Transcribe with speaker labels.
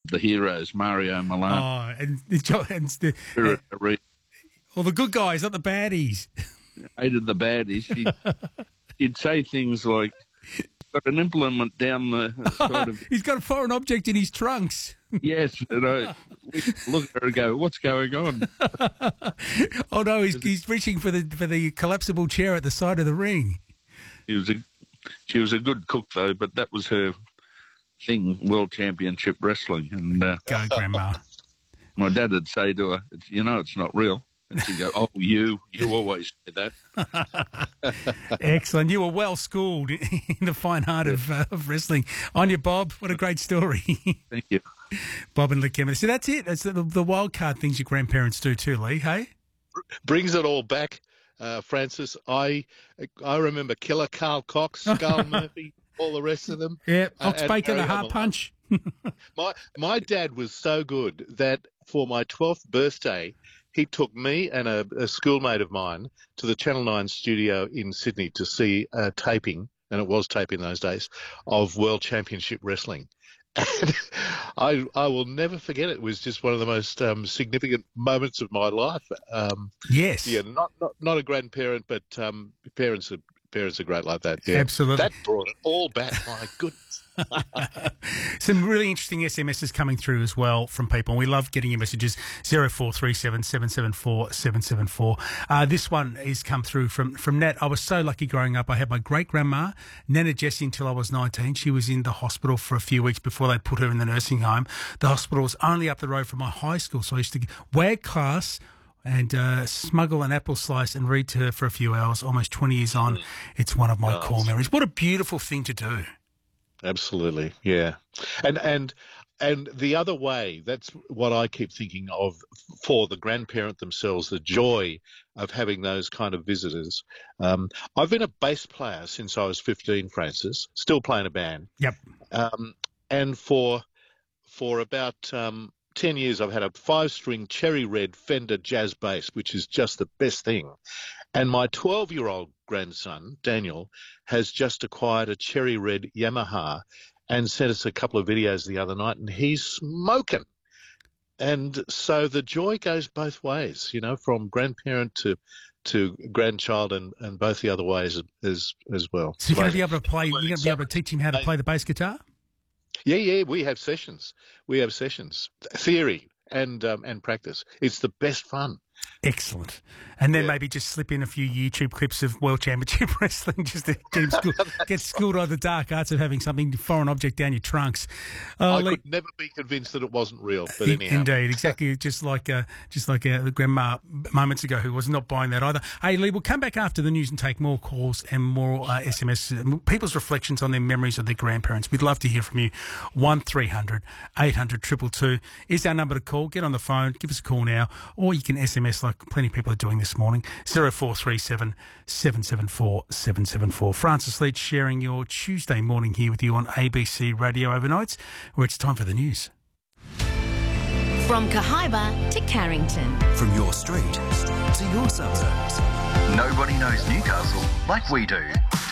Speaker 1: the heroes, Mario Malone.
Speaker 2: Oh, and the good guys, not the baddies.
Speaker 1: Hated the baddies. He'd say things like, got an implement down the side of...
Speaker 2: He's got a foreign object in his trunks.
Speaker 1: Yes, and I look at her and go, what's going on?
Speaker 2: Oh, no, he's reaching for the collapsible chair at the side of the ring.
Speaker 1: She was a good cook, though, but that was her thing, World Championship Wrestling. And
Speaker 2: Go, Grandma.
Speaker 1: My dad would say to her, it's not real. And she'd go, oh, you always say that.
Speaker 2: Excellent. You were well schooled in the fine art of wrestling. On you, Bob. What a great story.
Speaker 1: Thank you.
Speaker 2: Bob and Lekema. So that's it. That's the wild card things your grandparents do too, Lee, hey?
Speaker 3: Brings it all back, Francis. I remember Killer Carl Cox, Carl Murphy, all the rest of them.
Speaker 2: Yeah, Ox Baker, the heart punch.
Speaker 3: My dad was so good that for my 12th birthday, he took me and a schoolmate of mine to the Channel 9 studio in Sydney to see a taping, and it was taping in those days, of World Championship Wrestling. And I will never forget it. It was just one of the most significant moments of my life.
Speaker 2: Yes.
Speaker 3: Yeah, not a grandparent, but parents are great like that. Yeah.
Speaker 2: Absolutely.
Speaker 3: That brought it all back. My goodness.
Speaker 2: Some really interesting SMSs coming through as well from people. We love getting your messages, 0437 774 774. This one has come through from Nat. I was so lucky growing up. I had my great-grandma, Nana Jessie, until I was 19. She was in the hospital for a few weeks before they put her in the nursing home. The hospital was only up the road from my high school, so I used to wag class and smuggle an apple slice and read to her for a few hours. Almost 20 years on, it's one of my core memories. What a beautiful thing to do.
Speaker 3: Absolutely, yeah. And the other way, that's what I keep thinking of for the grandparent themselves, the joy of having those kind of visitors. I've been a bass player since I was 15, Francis, still playing a band.
Speaker 2: Yep.
Speaker 3: And for about 10 years, I've had a 5-string cherry red Fender jazz bass, which is just the best thing. And my 12-year-old grandson, Daniel, has just acquired a cherry red Yamaha and sent us a couple of videos the other night, and he's smoking. And so the joy goes both ways, from grandparent to grandchild and both the other ways as well.
Speaker 2: So you're going to be able to play, you're going to be able to teach him how to play the bass guitar?
Speaker 3: Yeah, we have sessions. Theory and practice. It's the best fun.
Speaker 2: Excellent. And then maybe just slip in a few YouTube clips of World Championship Wrestling just to get schooled on the dark arts of having something foreign object down your trunks.
Speaker 3: I could never be convinced that it wasn't real, but anyhow.
Speaker 2: Indeed, exactly. just like Grandma moments ago who was not buying that either. Hey, Lee, we'll come back after the news and take more calls and more SMS, people's reflections on their memories of their grandparents. We'd love to hear from you. 1300 800 222 is our number to call. Get on the phone, give us a call now, or you can SMS like plenty of people are doing this morning, 0437 774 774. Francis Leach sharing your Tuesday morning here with you on ABC Radio Overnights, where it's time for the news.
Speaker 4: From Cahaiba to Carrington.
Speaker 5: From your street to your suburbs. Nobody knows Newcastle like we do.